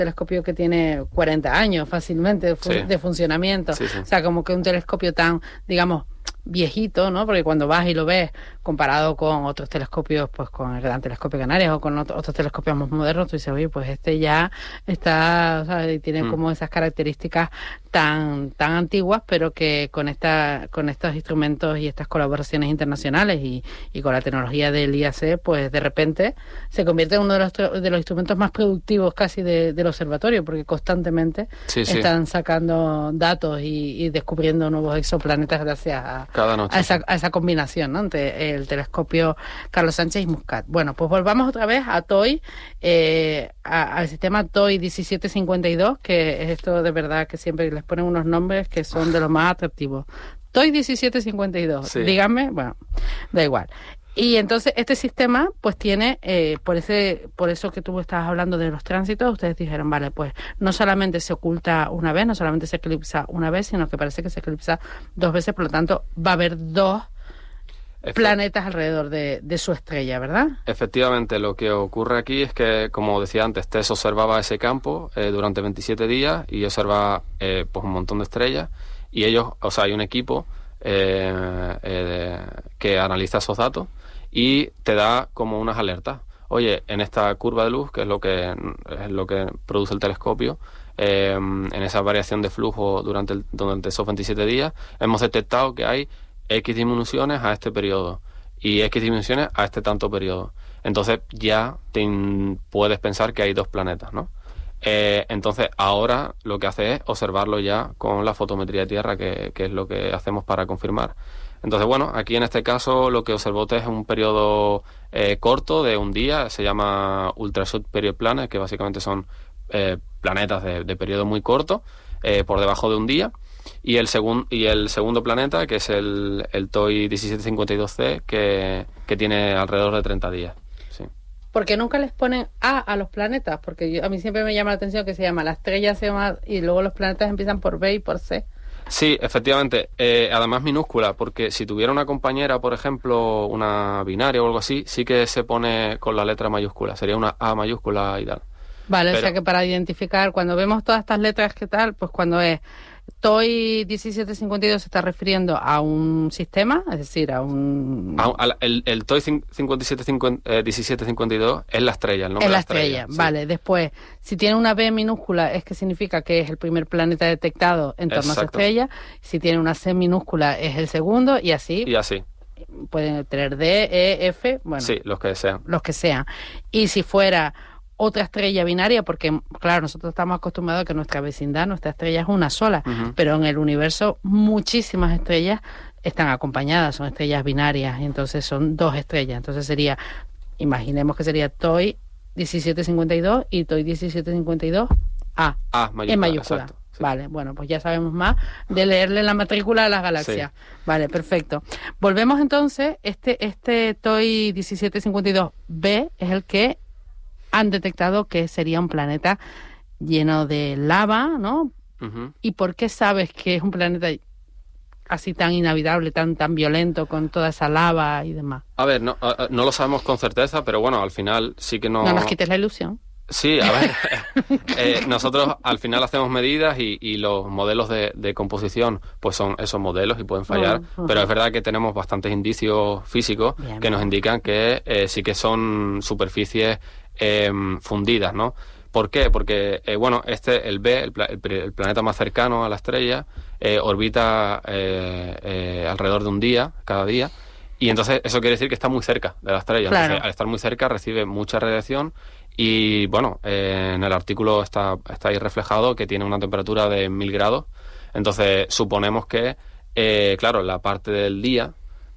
telescopio que tiene 40 años fácilmente de funcionamiento. Sí, sí. O sea, como que un telescopio tan, digamos, viejito, ¿no? Porque cuando vas y lo ves comparado con otros telescopios, pues con el Gran Telescopio Canarias o con otros telescopios más modernos, tú dices, oye, pues este ya está, o sea, tiene como esas características tan antiguas, pero que con estos instrumentos y estas colaboraciones internacionales y con la tecnología del IAC, pues de repente se convierte en uno de los instrumentos más productivos casi del observatorio, porque constantemente están sacando datos y descubriendo nuevos exoplanetas gracias a esa combinación, ¿no? Entre el telescopio Carlos Sánchez y Muscat. Bueno, pues volvamos otra vez a TOI, al sistema TOI 1752, que es esto de verdad que siempre les ponen unos nombres que son de los más atractivos. TOI 1752, díganme, bueno, da igual. Y entonces este sistema pues tiene, por eso que tú estabas hablando de los tránsitos, ustedes dijeron, vale, pues no solamente se oculta una vez, no solamente se eclipsa una vez, sino que parece que se eclipsa 2 veces, por lo tanto va a haber 2 planetas alrededor de su estrella, ¿verdad? Efectivamente, lo que ocurre aquí es que, como decía antes, TESS observaba ese campo durante 27 días y observa pues un montón de estrellas, y ellos, o sea, hay un equipo que analiza esos datos y te da como unas alertas. Oye, en esta curva de luz, que es lo que produce el telescopio, en esa variación de flujo durante esos 27 días, hemos detectado que hay X disminuciones a este periodo y X disminuciones a este tanto periodo. Entonces ya puedes pensar que hay 2 planetas, ¿no? Entonces ahora lo que hace es observarlo ya con la fotometría de tierra, que es lo que hacemos para confirmar. Entonces, bueno, aquí en este caso lo que observó TESS es un periodo corto de un día, se llama Ultra Short Period Planet, que básicamente son planetas de periodo muy corto, por debajo de un día, y el segundo planeta, que es el TOI 1752c, que tiene alrededor de 30 días. Sí. Porque nunca les ponen a los planetas, porque a mí siempre me llama la atención que se llama la estrella, se llama, y luego los planetas empiezan por B y por C. Sí, efectivamente. Además minúscula, porque si tuviera una compañera, por ejemplo, una binaria o algo así, sí que se pone con la letra mayúscula. Sería una A mayúscula y tal. Vale, o sea que para identificar, cuando vemos todas estas letras, ¿qué tal? Pues cuando es TOI 1752 se está refiriendo a un sistema, es decir, a un... El TOI 1752 es la estrella, el nombre es de la estrella, sí. Vale. Después, si tiene una B minúscula, es que significa que es el primer planeta detectado en torno a esa estrella. Si tiene una C minúscula, es el segundo, y así. Y así. Pueden tener D, E, F, bueno. Sí, los que sean. Los que sean. Y si fuera otra estrella binaria, porque claro, nosotros estamos acostumbrados a que nuestra vecindad, nuestra estrella es una sola, pero en el universo muchísimas estrellas están acompañadas, son estrellas binarias, y entonces son 2 estrellas, entonces imaginemos que sería TOI 1752 y TOI 1752 A mayúscula, en mayúscula. Exacto, sí. Vale, bueno, pues ya sabemos más de leerle la matrícula a las galaxias. Sí. Vale, perfecto. Volvemos entonces, este TOI 1752b es el que han detectado que sería un planeta lleno de lava, ¿no? ¿Y por qué sabes que es un planeta así tan inhabitable, tan violento, con toda esa lava y demás? A ver, no lo sabemos con certeza, pero bueno, al final sí que no... No nos quites la ilusión. Sí, a ver, nosotros al final hacemos medidas y los modelos de composición pues son esos modelos y pueden fallar, pero es verdad que tenemos bastantes indicios físicos que nos indican que sí que son superficies fundidas, ¿no? ¿Por qué? Porque, bueno, el B, el planeta más cercano a la estrella, orbita alrededor de un día, cada día, y entonces eso quiere decir que está muy cerca de la estrella. Claro. Entonces, al estar muy cerca recibe mucha radiación y, bueno, en el artículo está ahí reflejado que tiene una temperatura de 1000 grados. Entonces, suponemos que, claro, la parte del día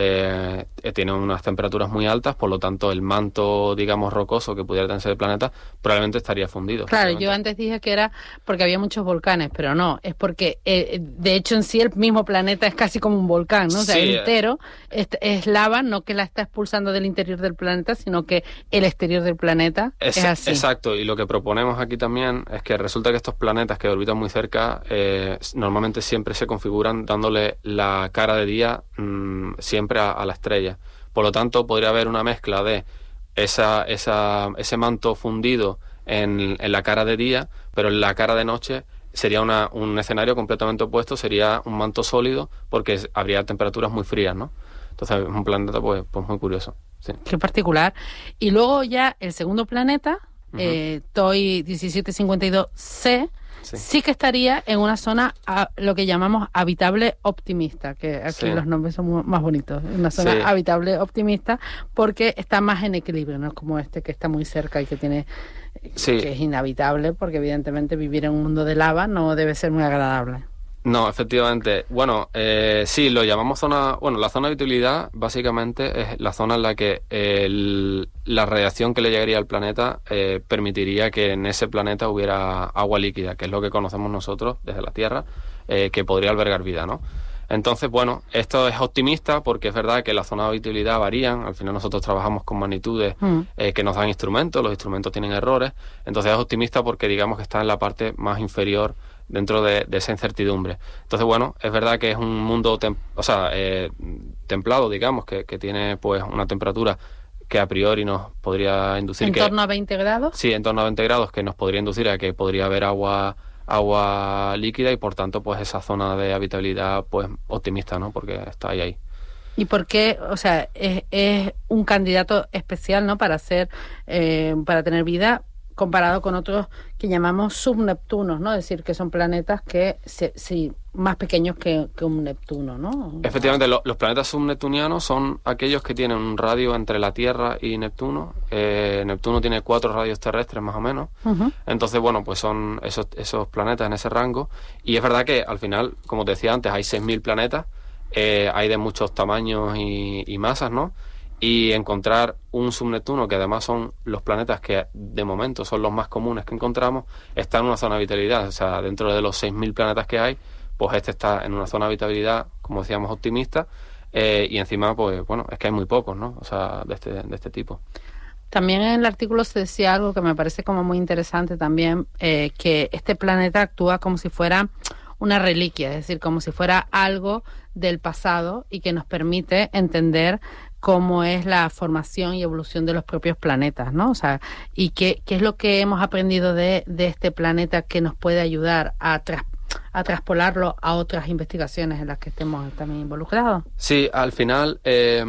tiene unas temperaturas muy altas, por lo tanto el manto, digamos, rocoso que pudiera tener el planeta probablemente estaría fundido. Claro, yo antes dije que era porque había muchos volcanes, pero no, es porque de hecho en sí el mismo planeta es casi como un volcán, ¿no? O sea, sí, entero es lava, no que la está expulsando del interior del planeta, sino que el exterior del planeta es así. Exacto, y lo que proponemos aquí también es que resulta que estos planetas que orbitan muy cerca normalmente siempre se configuran dándole la cara de día siempre a la estrella. Por lo tanto, podría haber una mezcla de ese manto fundido en la cara de día, pero en la cara de noche sería un escenario completamente opuesto, sería un manto sólido porque habría temperaturas muy frías, ¿no? Entonces es un planeta pues muy curioso. Sí. Qué particular. Y luego ya el segundo planeta, TOI 1752c, sí que estaría en una zona, lo que llamamos habitable optimista, que aquí los nombres son más bonitos. Una zona habitable optimista porque está más en equilibrio, no es como este que está muy cerca y que tiene... que es inhabitable, porque evidentemente vivir en un mundo de lava no debe ser muy agradable. No, efectivamente. Bueno, sí, lo llamamos zona... Bueno, la zona de habitabilidad básicamente es la zona en la que la radiación que le llegaría al planeta permitiría que en ese planeta hubiera agua líquida, que es lo que conocemos nosotros desde la Tierra, que podría albergar vida, ¿no? Entonces, bueno, esto es optimista porque es verdad que las zonas de habitabilidad varían. Al final nosotros trabajamos con magnitudes que nos dan instrumentos, los instrumentos tienen errores. Entonces es optimista porque digamos que está en la parte más inferior dentro de esa incertidumbre. Entonces, bueno, es verdad que es un mundo templado, digamos, que tiene pues una temperatura que a priori nos podría inducir... ¿En torno a 20 grados? Sí, en torno a 20 grados, que nos podría inducir a que podría haber agua líquida y por tanto pues esa zona de habitabilidad pues optimista, ¿no? Porque está ahí. ¿Y por qué? O sea, es un candidato especial, ¿no? Para tener vida, comparado con otros que llamamos subneptunos, ¿no? Es decir, que son planetas que más pequeños que un Neptuno, ¿no? Efectivamente, los planetas subneptunianos son aquellos que tienen un radio entre la Tierra y Neptuno. Neptuno tiene 4 radios terrestres más o menos. Entonces, bueno, pues son esos planetas en ese rango. Y es verdad que al final, como te decía antes, hay 6.000 planetas. Hay de muchos tamaños y masas, ¿no? Y encontrar un subneptuno, que además son los planetas que de momento son los más comunes que encontramos, está en una zona de habitabilidad. O sea, dentro de los 6.000 planetas que hay, pues este está en una zona de habitabilidad, como decíamos, optimista, y encima, pues bueno, es que hay muy pocos, ¿no? O sea, de este tipo. También en el artículo se decía algo que me parece como muy interesante también, que este planeta actúa como si fuera una reliquia, es decir, como si fuera algo del pasado y que nos permite entender cómo es la formación y evolución de los propios planetas, ¿no? O sea, y qué es lo que hemos aprendido de este planeta que nos puede ayudar a traspolarlo a otras investigaciones en las que estemos también involucrados. Sí, al final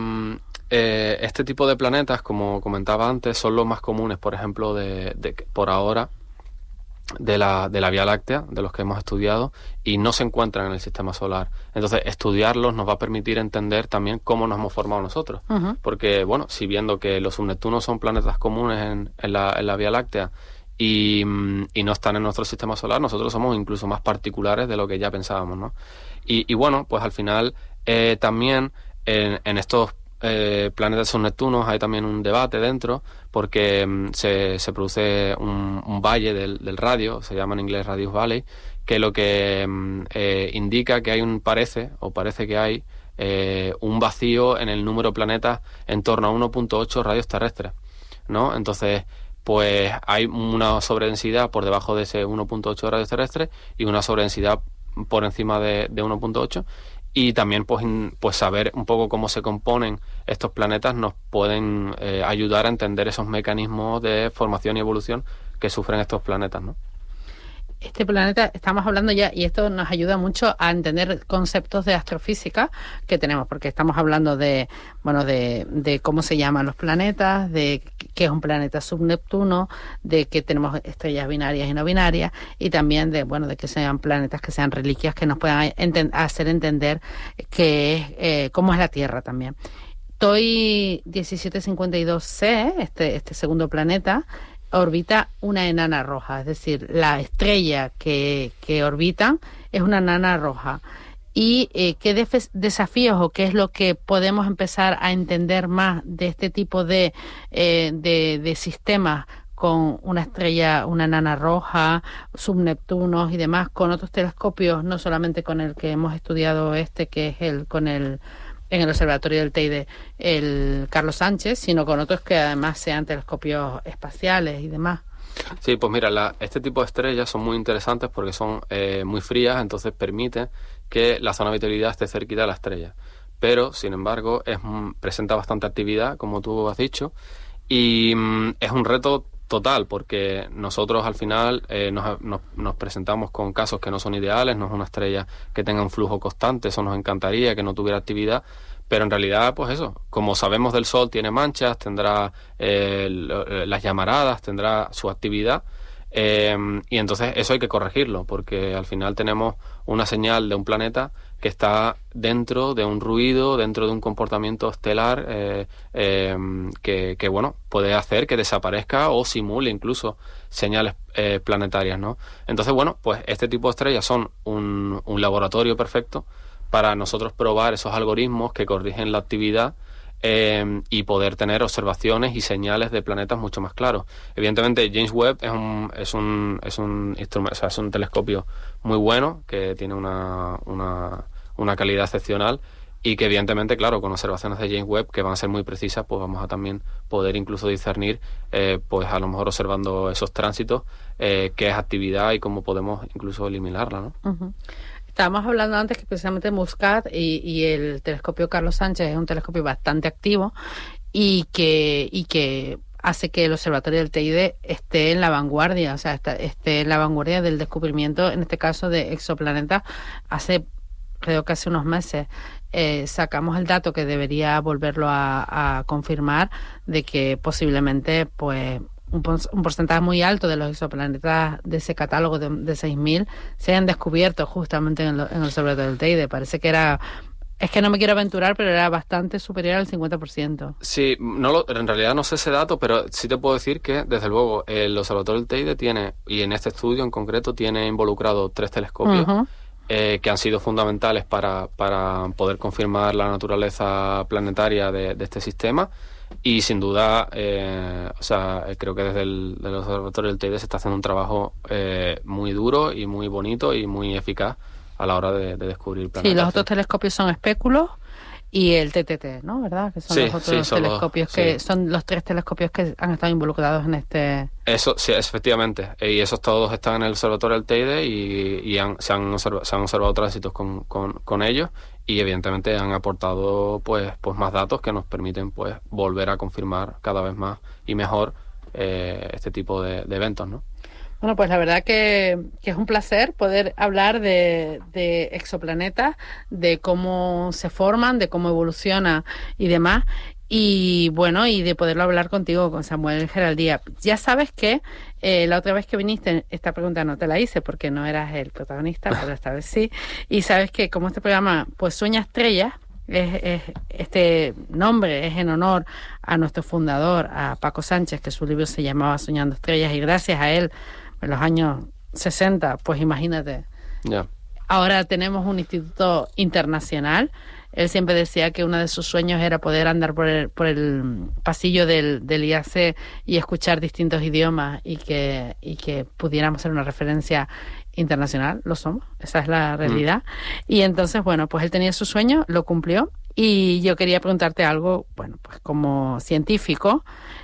este tipo de planetas, como comentaba antes, son los más comunes, por ejemplo, por ahora, de la Vía Láctea, de los que hemos estudiado, y no se encuentran en el sistema solar. Entonces, estudiarlos nos va a permitir entender también cómo nos hemos formado nosotros. Porque, bueno, si viendo que los subneptunos son planetas comunes en la Vía Láctea y no están en nuestro sistema solar, nosotros somos incluso más particulares de lo que ya pensábamos, ¿no? Y bueno, pues al final también en estos planetas subneptunos hay también un debate dentro, porque se produce un valle del radio, se llama en inglés Radius Valley, que lo que indica que parece que hay un vacío en el número de planetas en torno a 1.8 radios terrestres, ¿no? Entonces, pues hay una sobredensidad por debajo de ese 1.8 radios terrestres y una sobredensidad por encima de 1.8. Y también pues saber un poco cómo se componen estos planetas nos pueden ayudar a entender esos mecanismos de formación y evolución que sufren estos planetas, ¿no? Este planeta, estamos hablando ya, y esto nos ayuda mucho a entender conceptos de astrofísica que tenemos, porque estamos hablando de cómo se llaman los planetas, de qué es un planeta subneptuno, de que tenemos estrellas binarias y no binarias, y también de que sean planetas que sean reliquias que nos puedan hacer entender cómo es la Tierra también. TOI 1752c, este segundo planeta, orbita una enana roja, es decir, la estrella que orbita es una enana roja. ¿Y qué desafíos o qué es lo que podemos empezar a entender más de este tipo de sistemas con una estrella, una enana roja, subneptunos y demás, con otros telescopios, no solamente con el que hemos estudiado que es en el observatorio del Teide, el Carlos Sánchez, sino con otros que además sean telescopios espaciales y demás? Sí, pues mira, este tipo de estrellas son muy interesantes porque son muy frías, entonces permiten que la zona de habitabilidad esté cerquita de la estrella. Pero, sin embargo, presenta bastante actividad, como tú has dicho, y es un reto total, porque nosotros al final nos presentamos con casos que no son ideales, no es una estrella que tenga un flujo constante, eso nos encantaría, que no tuviera actividad, pero en realidad, pues eso, como sabemos del Sol, tiene manchas, tendrá las llamaradas, tendrá su actividad, y entonces eso hay que corregirlo, porque al final tenemos una señal de un planeta que está dentro de un ruido, dentro de un comportamiento estelar que bueno, puede hacer que desaparezca o simule incluso señales planetarias, ¿no? Entonces, bueno, pues este tipo de estrellas son un laboratorio perfecto para nosotros probar esos algoritmos que corrigen la actividad y poder tener observaciones y señales de planetas mucho más claros. Evidentemente, James Webb es un instrumento, o sea, es un telescopio muy bueno que tiene una calidad excepcional y que evidentemente, claro, con observaciones de James Webb que van a ser muy precisas, pues vamos a también poder incluso discernir, pues a lo mejor observando esos tránsitos, qué es actividad y cómo podemos incluso eliminarla, ¿no? Uh-huh. Estábamos hablando antes que precisamente Muscat y el telescopio Carlos Sánchez es un telescopio bastante activo y que hace que el observatorio del Teide esté en la vanguardia, o sea, esté en la vanguardia del descubrimiento, en este caso de exoplanetas. Creo que hace unos meses sacamos el dato que debería volverlo a confirmar de que posiblemente, pues, un porcentaje muy alto de los exoplanetas de ese catálogo de 6.000 se hayan descubierto justamente en el observatorio del Teide. Parece que es que no me quiero aventurar, pero era bastante superior al 50%. Sí, en realidad no sé ese dato, pero sí te puedo decir que, desde luego, el observatorio del Teide tiene, y en este estudio en concreto, tiene involucrado 3 telescopios Uh-huh. Que han sido fundamentales para poder confirmar la naturaleza planetaria de este sistema. Y sin duda, o sea, creo que desde el observatorio del Teide se está haciendo un trabajo muy duro y muy bonito y muy eficaz a la hora de descubrir planetas. Sí, los otros telescopios son Speculo y el TTT, ¿no? ¿Verdad? Que son los otros telescopios son los 3 telescopios que han estado involucrados en este... Eso, sí, efectivamente. Y esos todos están en el observatorio del Teide y se han observado tránsitos con ellos. Y evidentemente han aportado pues más datos que nos permiten pues volver a confirmar cada vez más y mejor este tipo de eventos, ¿no? Bueno, pues la verdad que es un placer poder hablar de exoplanetas, de cómo se forman, de cómo evoluciona y demás. Y bueno, y de poderlo hablar contigo, con Samuel Geraldía. Ya sabes que la otra vez que viniste, esta pregunta no te la hice porque no eras el protagonista, pero esta vez sí. Y sabes que como este programa, pues Sueña Estrellas, este nombre es en honor a nuestro fundador, a Paco Sánchez, que su libro se llamaba Soñando Estrellas, y gracias a él, en los años 60, pues imagínate. Yeah. Ahora tenemos un instituto internacional. Él siempre decía que uno de sus sueños era poder andar por el pasillo del IAC y escuchar distintos idiomas y que pudiéramos ser una referencia internacional. Lo somos, esa es la realidad. Y entonces, bueno, pues él tenía su sueño, lo cumplió. Y yo quería preguntarte algo, bueno, pues como científico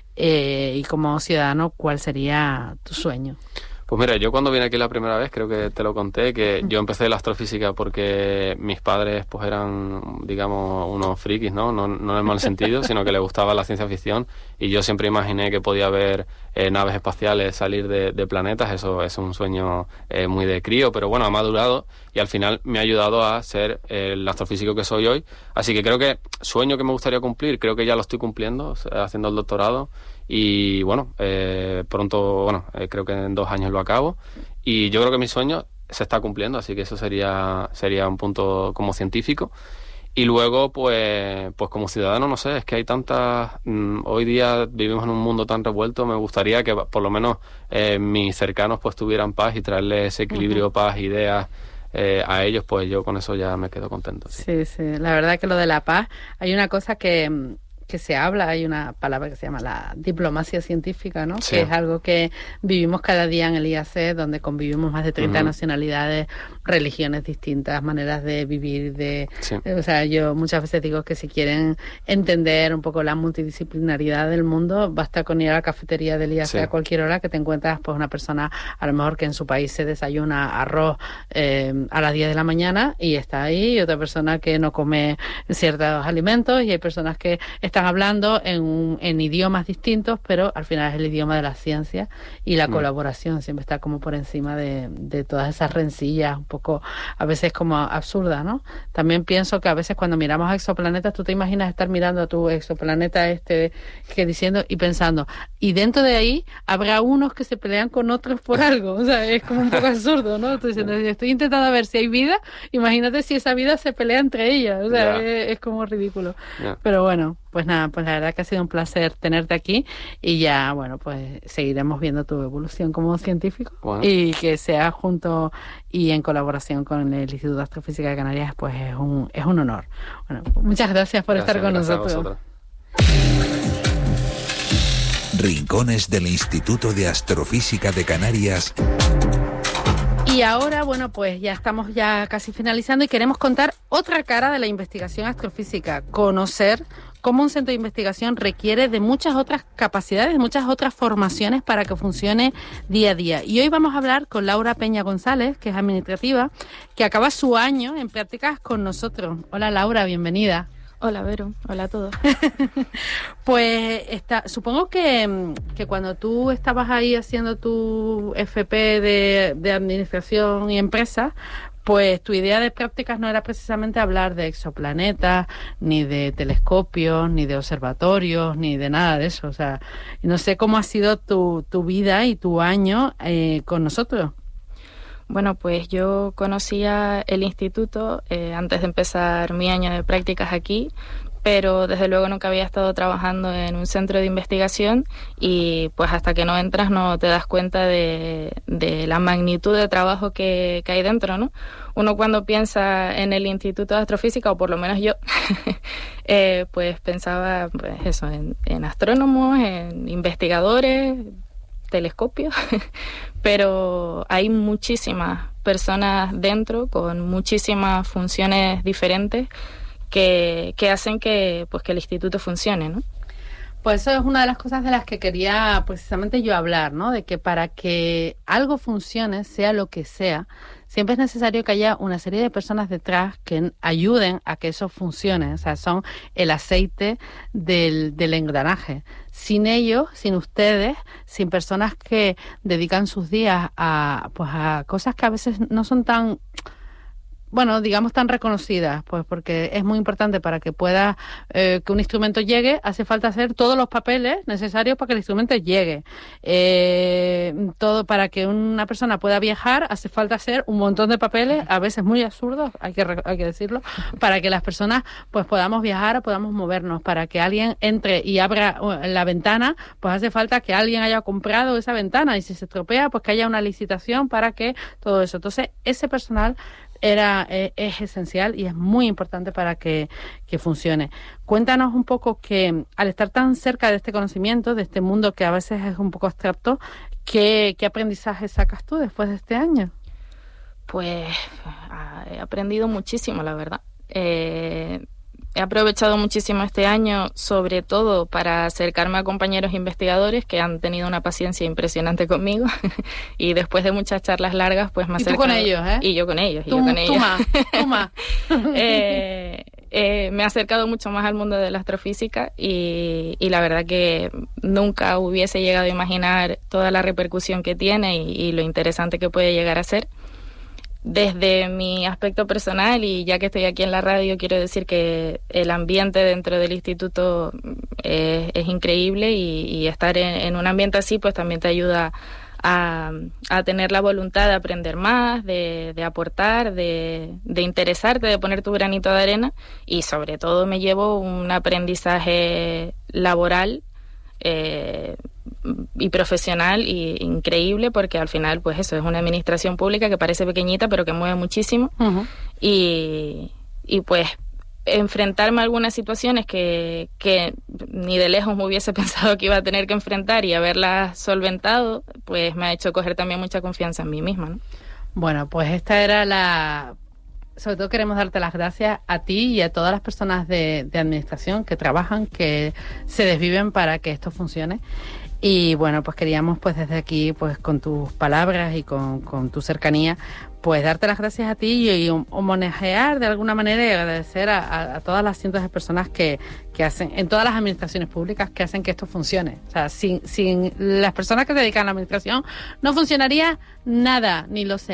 y como ciudadano, ¿cuál sería tu sueño? Pues mira, yo cuando vine aquí la primera vez, creo que te lo conté, que yo empecé la astrofísica porque mis padres pues eran, digamos, unos frikis, ¿no? No en el mal sentido, sino que les gustaba la ciencia ficción, y yo siempre imaginé que podía haber naves espaciales salir de planetas. Eso es un sueño muy de crío, pero bueno, ha madurado y al final me ha ayudado a ser el astrofísico que soy hoy. Así que creo que sueño que me gustaría cumplir, creo que ya lo estoy cumpliendo, haciendo el doctorado. Y bueno, pronto, creo que en 2 años lo acabo. Y yo creo que mi sueño se está cumpliendo, así que eso sería un punto como científico. Y luego, pues como ciudadano, no sé, es que hay tantas... hoy día vivimos en un mundo tan revuelto, me gustaría que por lo menos mis cercanos pues tuvieran paz y traerles ese equilibrio, paz, ideas a ellos, pues yo con eso ya me quedo contento. Sí, la verdad que lo de la paz, hay una cosa que se habla, hay una palabra que se llama la diplomacia científica, ¿no? Sí. Que es algo que vivimos cada día en el IAC, donde convivimos más de 30 nacionalidades, religiones distintas, maneras de vivir, Sí. O sea, yo muchas veces digo que si quieren entender un poco la multidisciplinaridad del mundo, basta con ir a la cafetería del IAC a cualquier hora, que te encuentras pues una persona, a lo mejor que en su país se desayuna arroz a las 10 de la mañana y está ahí, y otra persona que no come ciertos alimentos, y hay personas que están están hablando en idiomas distintos, pero al final es el idioma de la ciencia y la colaboración siempre está como por encima de todas esas rencillas un poco a veces como absurdas, ¿no? También pienso que a veces cuando miramos a exoplanetas, tú te imaginas estar mirando a tu exoplaneta que diciendo y pensando, y dentro de ahí habrá unos que se pelean con otros por algo, o sea, es como un poco absurdo, ¿no? Estoy diciendo, estoy intentando ver si hay vida, imagínate si esa vida se pelea entre ellas, o sea, es como ridículo. Pero bueno, pues nada, pues la verdad que ha sido un placer tenerte aquí y ya, bueno, pues seguiremos viendo tu evolución como científico y que sea junto y en colaboración con el Instituto de Astrofísica de Canarias, pues es un honor. Bueno, muchas gracias por estar con nosotros. Rincones del Instituto de Astrofísica de Canarias. Y ahora, bueno, pues ya estamos ya casi finalizando y queremos contar otra cara de la investigación astrofísica, conocer cómo un centro de investigación requiere de muchas otras capacidades, de muchas otras formaciones para que funcione día a día. Y hoy vamos a hablar con Laura Peña González, que es administrativa, que acaba su año en prácticas con nosotros. Hola Laura, bienvenida. Hola Vero, hola a todos. Pues supongo que cuando tú estabas ahí haciendo tu FP de Administración y Empresas, pues tu idea de prácticas no era precisamente hablar de exoplanetas, ni de telescopios, ni de observatorios, ni de nada de eso. O sea, no sé cómo ha sido tu vida y tu año con nosotros. Bueno, pues yo conocía el instituto antes de empezar mi año de prácticas aquí, pero desde luego nunca había estado trabajando en un centro de investigación y pues hasta que no entras no te das cuenta de la magnitud de trabajo que hay dentro, ¿no? Uno cuando piensa en el Instituto de Astrofísica, o por lo menos yo, pues pensaba pues eso, en astrónomos, en investigadores, telescopios, pero hay muchísimas personas dentro con muchísimas funciones diferentes que hacen que el instituto funcione, ¿no? Pues eso es una de las cosas de las que quería precisamente yo hablar, ¿no? De que para que algo funcione, sea lo que sea, siempre es necesario que haya una serie de personas detrás que ayuden a que eso funcione. O sea, son el aceite del engranaje. Sin ellos, sin ustedes, sin personas que dedican sus días a cosas que a veces no son tan, bueno, digamos tan reconocidas, pues porque es muy importante para que pueda que un instrumento llegue, hace falta hacer todos los papeles necesarios para que el instrumento llegue. Todo para que una persona pueda viajar, hace falta hacer un montón de papeles, a veces muy absurdos, hay que decirlo, para que las personas pues podamos viajar, podamos movernos, para que alguien entre y abra la ventana, pues hace falta que alguien haya comprado esa ventana y si se estropea, pues que haya una licitación para que todo eso. Entonces, ese personal es esencial y es muy importante para que funcione. Cuéntanos un poco que al estar tan cerca de este conocimiento, de este mundo que a veces es un poco abstracto, ¿qué aprendizaje sacas tú después de este año? Pues he aprendido muchísimo, la verdad. He aprovechado muchísimo este año, sobre todo para acercarme a compañeros investigadores que han tenido una paciencia impresionante conmigo y después de muchas charlas largas, pues me acerco. ¿Y tú con ellos, eh? Y yo con ellos. Tú más. Me he acercado mucho más al mundo de la astrofísica y la verdad que nunca hubiese llegado a imaginar toda la repercusión que tiene y lo interesante que puede llegar a ser. Desde mi aspecto personal, y ya que estoy aquí en la radio, quiero decir que el ambiente dentro del instituto es increíble y estar en un ambiente así pues también te ayuda a tener la voluntad de aprender más, de aportar, de interesarte, de poner tu granito de arena y sobre todo me llevo un aprendizaje laboral y profesional y increíble porque al final pues eso es una administración pública que parece pequeñita pero que mueve muchísimo. Uh-huh. y pues enfrentarme a algunas situaciones que ni de lejos me hubiese pensado que iba a tener que enfrentar y haberlas solventado pues me ha hecho coger también mucha confianza en mí misma, ¿no? Bueno, pues esta era sobre todo queremos darte las gracias a ti y a todas las personas de administración que trabajan, que se desviven para que esto funcione. Y bueno, pues queríamos pues desde aquí, pues con tus palabras y con tu cercanía, pues darte las gracias a ti y homenajear de alguna manera y agradecer a todas las cientos de personas que hacen, en todas las administraciones públicas, que hacen que esto funcione. O sea, sin las personas que se dedican a la administración no funcionaría nada, ni los